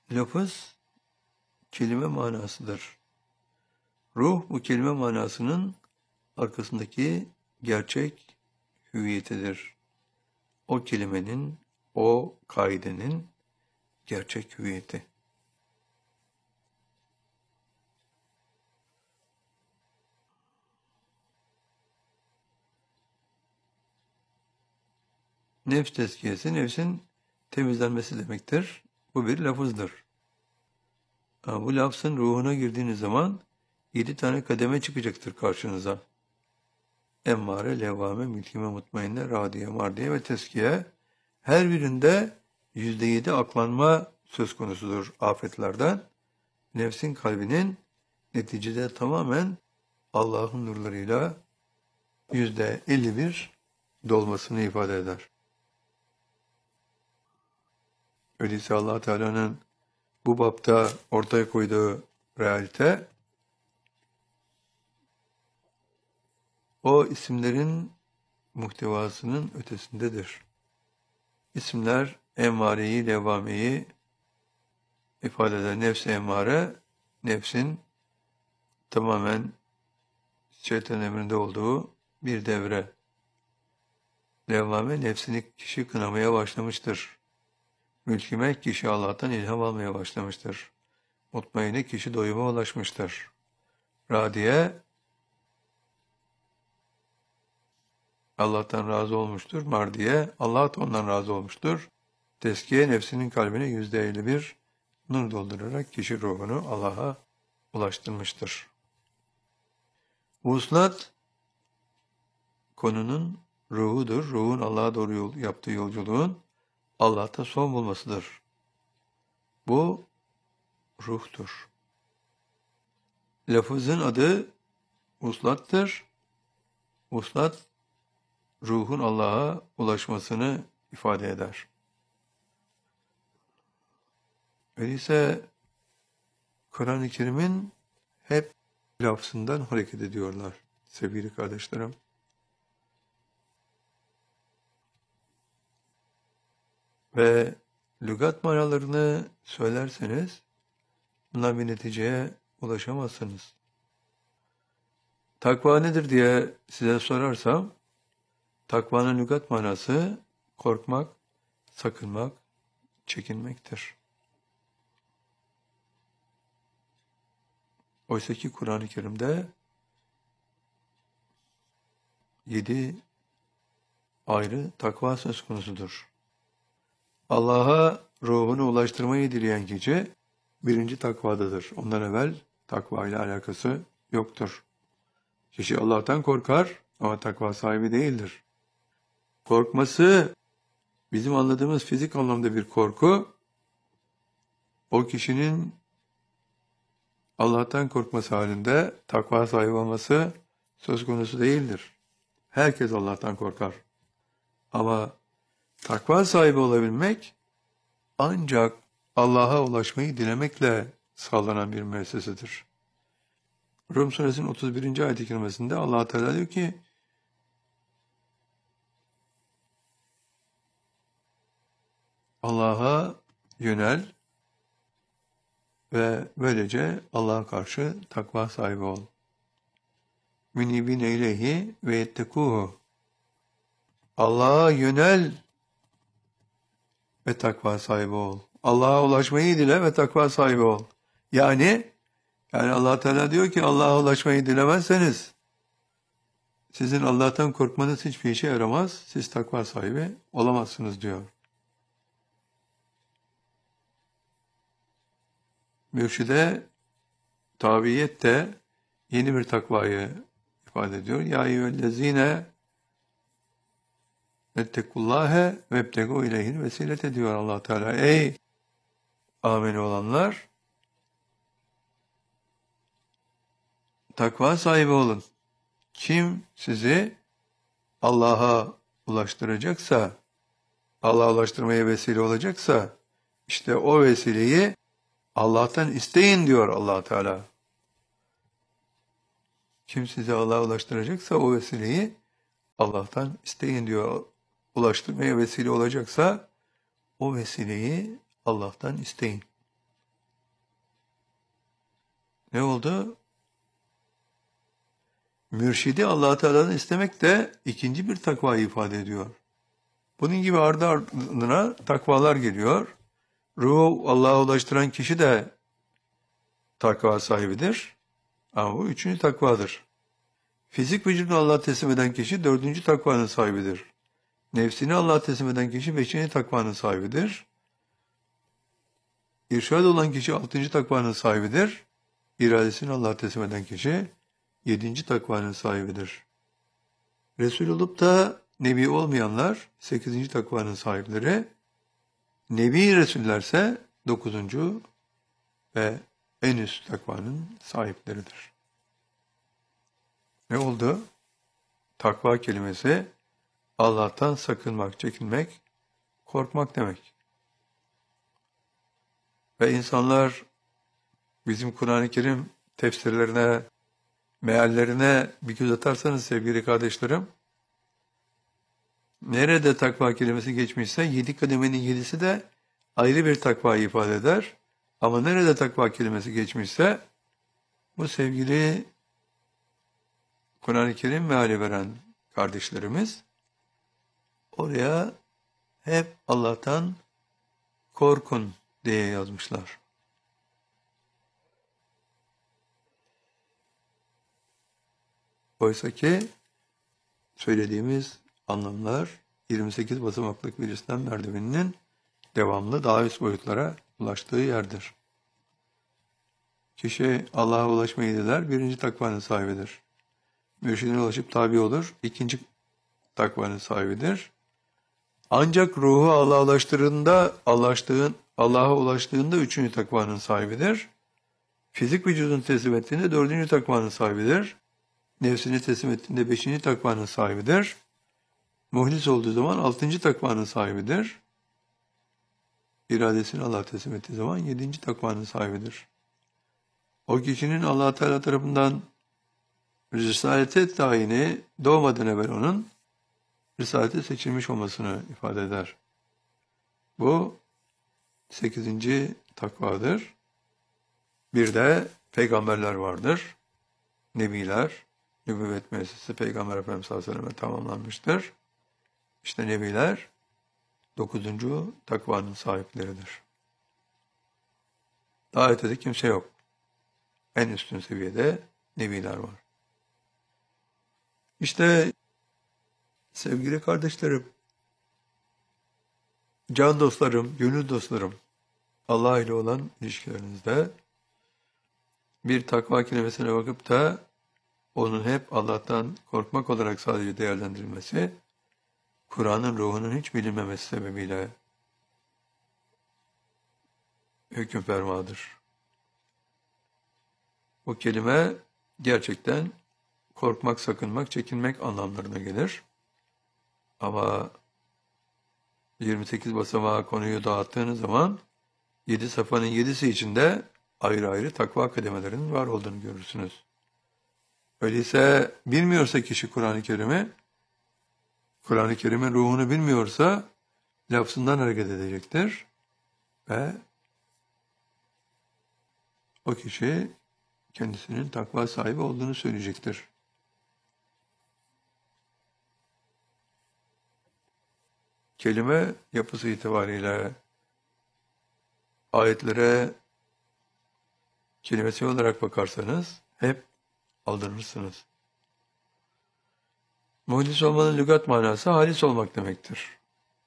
Lafız kelime manasıdır. Ruh bu kelime manasının arkasındaki gerçek hüviyetidir. O kelimenin, o kaidenin gerçek hüviyeti. Nefs tezkiyesi, nefsin temizlenmesi demektir. Bu bir lafızdır. Bu lafzın ruhuna girdiğiniz zaman 7 tane kademe çıkacaktır karşınıza. Emmare, levvame, mülkime, mutmainne, radiye, mardiye ve tezkiye. Her birinde %7 aklanma söz konusudur afetlerden. Nefsin kalbinin neticede tamamen Allah'ın nurlarıyla %51 dolmasını ifade eder. Öyleyse Allah Teala'nın bu bapta ortaya koyduğu realite, o isimlerin muhtevasının ötesindedir. İsimler emmareyi, levvameyi ifade eder. Nefs-i emmare, nefsin tamamen şeytan emrinde olduğu bir devre. Levvame, nefsini kişi kınamaya başlamıştır. Mülkime, kişi Allah'tan ilham almaya başlamıştır. Mutmainne, kişi doyuma ulaşmıştır. Radiye, Allah'tan razı olmuştur. Mardiye, Allah da ondan razı olmuştur. Tezkiye, nefsinin kalbine %51 nur doldurarak kişi ruhunu Allah'a ulaştırmıştır. Vuslat, konunun ruhudur. Ruhun Allah'a doğru yaptığı yolculuğun Allah'ta son bulmasıdır. Bu ruhtur. Lafızın adı vuslattır. Vuslat, ruhun Allah'a ulaşmasını ifade eder. Öyleyse Kur'an-ı Kerim'in hep lafzından hareket ediyorlar sevgili kardeşlerim. Ve lügat manalarını söylerseniz bundan bir neticeye ulaşamazsınız. Takva nedir diye size sorarsam, takvanın lügat manası korkmak, sakınmak, çekinmektir. Oysa ki Kur'an-ı Kerim'de 7 ayrı takva söz konusudur. Allah'a ruhunu ulaştırmayı dileyen kişi birinci takvadadır. Ondan evvel takva ile alakası yoktur. Kişi Allah'tan korkar ama takva sahibi değildir. Korkması bizim anladığımız fizik anlamda bir korku, o kişinin Allah'tan korkması halinde takva sahibi olması söz konusu değildir. Herkes Allah'tan korkar. Ama takva sahibi olabilmek ancak Allah'a ulaşmayı dilemekle sağlanan bir müessesedir. Rum suresinin 31. ayet-i kerimesinde Allah Teala diyor ki, Allah'a yönel ve böylece Allah'a karşı takva sahibi ol. Münibine ileyhi ve yettekuhu. Allah'a yönel ve takva sahibi ol. Allah'a ulaşmayı dile ve takva sahibi ol. Yani Allah Teala diyor ki Allah'a ulaşmayı dilemezseniz sizin Allah'tan korkmanız hiçbir işe yaramaz. Siz takva sahibi olamazsınız diyor. Mürşide tabiyet de yeni bir takvayı ifade ediyor. Ya eyyühellezine ettekullâhe vebtegû ileyhil vesilete diyor Allah Teala. Ey ameli olanlar, takva sahibi olun. Kim sizi Allah'a ulaştıracaksa, Allah'a ulaştırmaya vesile olacaksa, işte o vesileyi Allah'tan isteyin diyor Allah Teala. Kim sizi Allah'a ulaştıracaksa o vesileyi Allah'tan isteyin diyor. Ulaştırmaya vesile olacaksa o vesileyi Allah'tan isteyin. ne oldu? Mürşidi Allah Teala'dan istemek de ikinci bir takvayı ifade ediyor. Bunun gibi ardı ardına takvalar geliyor. Ruhu Allah'a ulaştıran kişi de takva sahibidir. Ama bu üçüncü takvadır. Fizik vücudunu Allah'a teslim eden kişi dördüncü takvanın sahibidir. Nefsini Allah'a teslim eden kişi beşinci takvanın sahibidir. İrşad olan kişi altıncı takvanın sahibidir. İradesini Allah'a teslim eden kişi yedinci takvanın sahibidir. Resul olup da Nebi olmayanlar sekizinci takvanın sahipleri. Nebi Resullerse dokuzuncu ve en üst takvanın sahipleridir. Ne oldu? Takva kelimesi Allah'tan sakınmak, çekinmek, korkmak demek. Ve insanlar bizim Kur'an-ı Kerim tefsirlerine, meallerine bir göz atarsanız sevgili kardeşlerim, nerede takva kelimesi geçmişse 7 kademenin 7'si de ayrı bir takvayı ifade eder. Ama nerede takva kelimesi geçmişse bu sevgili Kur'an-ı Kerim meali veren kardeşlerimiz oraya hep Allah'tan korkun diye yazmışlar. Oysa ki söylediğimiz anlamlar 28 basamaklık bir İslam merdiveninin devamlı daha üst boyutlara ulaştığı yerdir. Kişi Allah'a ulaşmayı diler, birinci takvanın sahibidir. Mürşidine ulaşıp tabi olur, ikinci takvanın sahibidir. Ancak ruhu Allah'a ulaştığında üçüncü takvanın sahibidir. Fizik vücudunu teslim ettiğinde dördüncü takvanın sahibidir. Nefsini teslim ettiğinde beşinci takvanın sahibidir. Muhlis olduğu zaman altıncı takvanın sahibidir. İradesini Allah'a teslim ettiği zaman yedinci takvanın sahibidir. O kişinin Allah Teala tarafından risalete tayini doğmadan evvel onun risalete seçilmiş olmasını ifade eder. Bu 8. takvadır. Bir de peygamberler vardır. Nebiler, nübüvvet müessesesi Peygamber Efendimiz sallallahu aleyhi ve sellem'e tamamlanmıştır. İşte nebiler 9. takvanın sahipleridir. Daha ötede kimse yok. En üstün seviyede nebiler var. İşte sevgili kardeşlerim, can dostlarım, gönül dostlarım, Allah ile olan ilişkilerinizde bir takva kelimesine bakıp da onun hep Allah'tan korkmak olarak sadece değerlendirilmesi, Kur'an'ın ruhunun hiç bilinmemesi sebebiyle hüküm fermadır. Bu kelime gerçekten korkmak, sakınmak, çekinmek anlamlarına gelir. Ama 28 basamağa konuyu dağıttığınız zaman 7 safhanın 7'si içinde ayrı ayrı takva kademelerinin var olduğunu görürsünüz. Öyleyse bilmiyorsa kişi Kur'an-ı Kerim'in ruhunu bilmiyorsa lafzından hareket edecektir ve o kişi kendisinin takva sahibi olduğunu söyleyecektir. Kelime yapısı itibariyle ayetlere kelimesi olarak bakarsanız hep aldanırsınız. Muhlis olmanın lügat manası halis olmak demektir.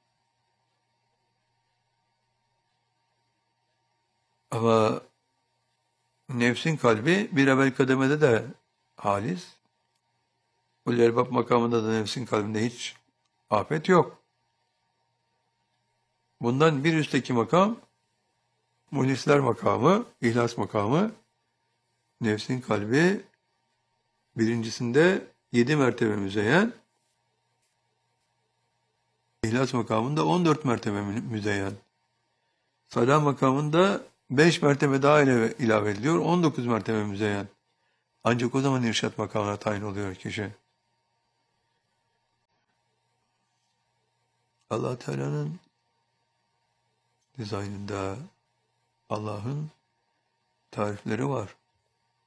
Ama nefsin kalbi bir evvel kademede de halis. Ulul Elbab makamında da nefsin kalbinde hiç afet yok. Bundan bir üstteki makam, muhlisler makamı, ihlas makamı, nefsin kalbi birincisinde 7 mertebe müzeyyen, ihlas makamında 14 mertebe müzeyyen. Salah makamında 5 mertebe daha ilave ediliyor, 19 mertebe müzeyyen. Ancak o zaman irşat makamına tayin oluyor kişi. Allah Teala'nın dizaynında Allah'ın tarifleri var.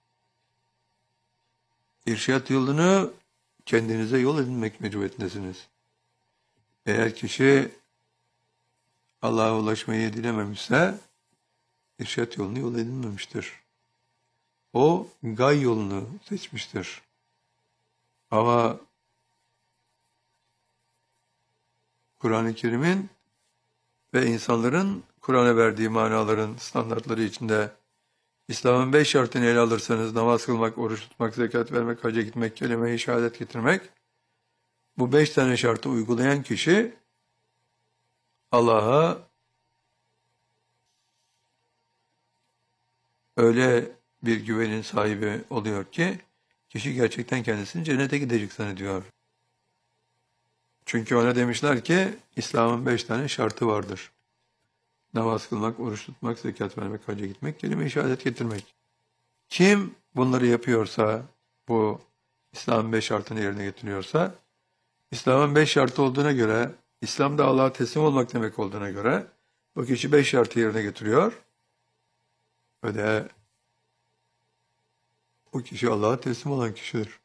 İrşad yolunu kendinize yol edinmek mecburiyetindesiniz. Eğer kişi Allah'a ulaşmayı dilememişse, irşad yolunu yol edinmemiştir. O gay yolunu seçmiştir. Ama Kur'an-ı Kerim'in ve insanların Kur'an'a verdiği manaların standartları içinde İslam'ın 5 şartını ele alırsanız namaz kılmak, oruç tutmak, zekat vermek, hacca gitmek, kelime-i şehadet getirmek, bu 5 tane şartı uygulayan kişi Allah'a öyle bir güvenin sahibi oluyor ki kişi gerçekten kendisini cennete gidecek zannediyor. Çünkü ona demişler ki İslam'ın 5 tane şartı vardır. Namaz kılmak, oruç tutmak, zekat vermek, hacca gitmek, kelime-i şehadet getirmek. Kim bunları yapıyorsa, bu İslam'ın 5 şartını yerine getiriyorsa, İslam'ın 5 şartı olduğuna göre, İslam'da Allah'a teslim olmak demek olduğuna göre, bu kişi 5 şartı yerine getiriyor ve o kişi Allah'a teslim olan kişidir.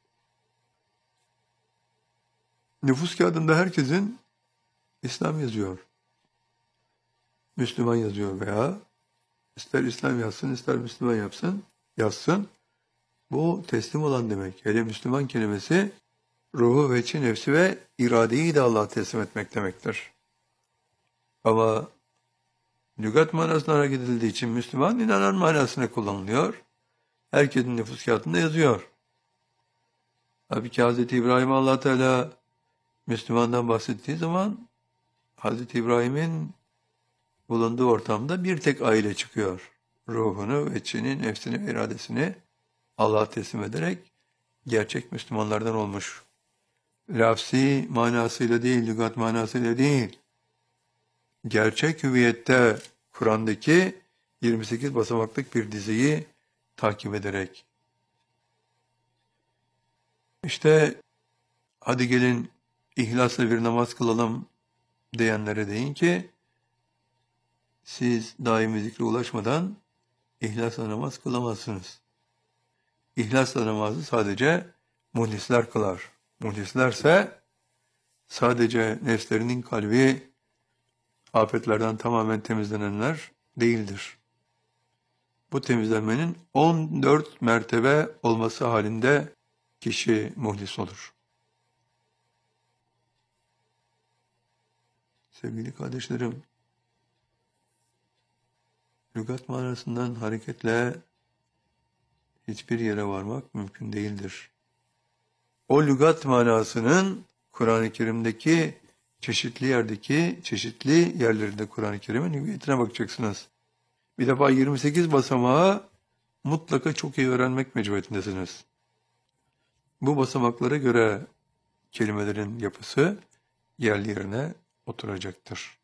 Nüfus kağıdında herkesin İslam yazıyor. Müslüman yazıyor veya ister İslam yazsın, ister Müslüman yazsın. Bu teslim olan demek. Hele Müslüman kelimesi ruhu ve içi, nefsi ve iradeyi de Allah'a teslim etmek demektir. Ama lügat manasına hareket edildiği için Müslüman inanan manasına kullanılıyor. Herkesin nüfus kağıdında yazıyor. Halbuki Hz. İbrahim Allah Teala Müslümandan bahsettiği zaman Hz. İbrahim'in bulunduğu ortamda bir tek aile çıkıyor. Ruhunu, içini, nefsini ve iradesini Allah'a teslim ederek gerçek Müslümanlardan olmuş. Lafsi manasıyla değil, lügat manasıyla değil. Gerçek hüviyette Kur'an'daki 28 basamaklık bir diziyi takip ederek. İşte hadi gelin ihlasla bir namaz kılalım diyenlere deyin ki siz daimi zikre ulaşmadan ihlasla namaz kılamazsınız. İhlasla namazı sadece muhlisler kılar. Muhlislerse sadece nefslerinin kalbi afetlerden tamamen temizlenenler değildir. Bu temizlenmenin 14 mertebe olması halinde kişi muhlis olur. Sevgili kardeşlerim, lügat manasından hareketle hiçbir yere varmak mümkün değildir. O lügat manasının Kur'an-ı Kerim'deki çeşitli yerlerinde Kur'an-ı Kerim'in hüviyetine bakacaksınız. Bir defa 28 basamağı mutlaka çok iyi öğrenmek mecburiyetindesiniz. Bu basamaklara göre kelimelerin yapısı yerli yerine oturacaktır.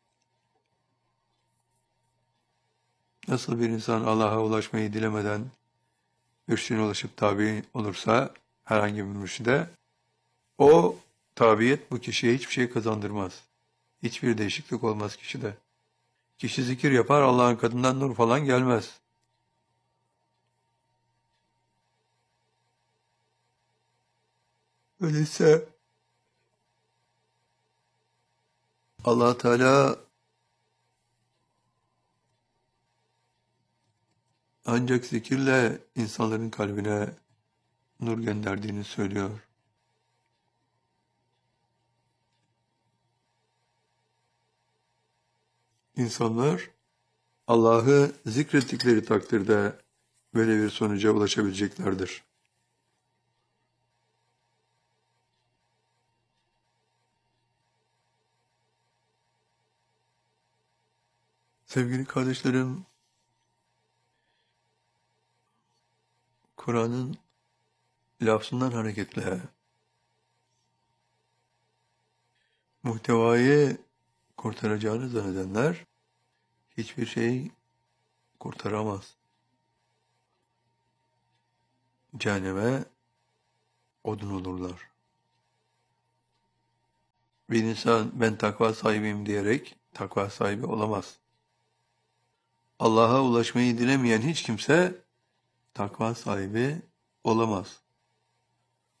Nasıl bir insan Allah'a ulaşmayı dilemeden mürşidine ulaşıp tabi olursa herhangi bir mürşide, o tabiyet bu kişiye hiçbir şey kazandırmaz. Hiçbir değişiklik olmaz kişide. Kişi zikir yapar, Allah'ın katından nur falan gelmez. Öyleyse Allah Teala ancak zikirle insanların kalbine nur gönderdiğini söylüyor. İnsanlar Allah'ı zikrettikleri takdirde böyle bir sonuca ulaşabileceklerdir. Sevgili kardeşlerim, Kur'an'ın lafzından hareketle muhtevayı kurtaracağını zannedenler hiçbir şey kurtaramaz. Cehenneme odun olurlar. Bir insan ben takva sahibiyim diyerek takva sahibi olamaz. Allah'a ulaşmayı dilemeyen hiç kimse takva sahibi olamaz.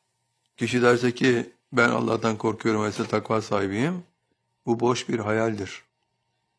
Kişi derse ki ben Allah'tan korkuyorum ve takva sahibiyim, bu boş bir hayaldir.